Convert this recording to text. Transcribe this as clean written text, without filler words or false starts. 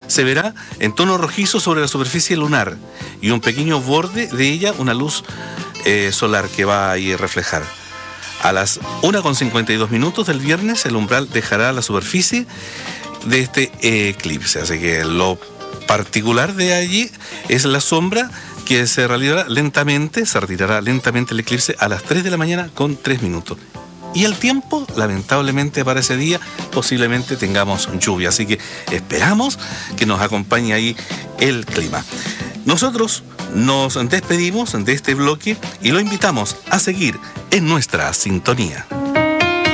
se verá en tono rojizo sobre la superficie lunar y un pequeño borde de ella, una luz solar que va a ir a reflejar. A las 1:52 del viernes, el umbral dejará la superficie de este eclipse. Así que lo particular de allí es la sombra que se retirará lentamente el eclipse a las 3 de la mañana con 3 minutos. Y el tiempo, lamentablemente para ese día, posiblemente tengamos lluvia. Así que esperamos que nos acompañe ahí el clima. Nosotros nos despedimos de este bloque y lo invitamos a seguir en nuestra sintonía.